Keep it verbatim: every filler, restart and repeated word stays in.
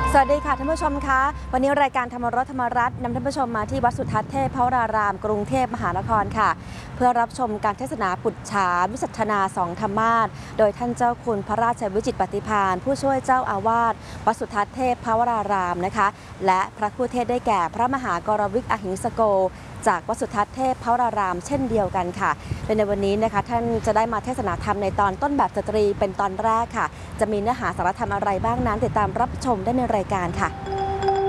สวัสดีค่ะท่านผู้ชมคะวันนี้รายการธรรมรสธรรมรัตน์นำท่านผู้ชมมาที่วัดสุทัศน์เทพพรารามกรุงเทพมหานครค่ะเพื่อรับชมการเทศนาปุจฉาวิสัชนาสองธรรมาสโดยท่านเจ้าคุณพระราชวิจิตรปฏิภาณผู้ช่วยเจ้าอาวาสวัดสุทัศน์เทพพรารามนะคะและพระครูเทศได้แก่พระมหากรวิกอหิงสโกจากวัดสุทัศน์เทพพรารามเช่นเดียวกันค่ะและในวันนี้นะคะท่านจะได้มาเทศนาธรรมในตอนต้นแบบสตรีเป็นตอนแรกค่ะจะมีเนื้อหาสาระธรรมอะไรบ้างนั้นติดตามรับชมได้ในรายการค่ะ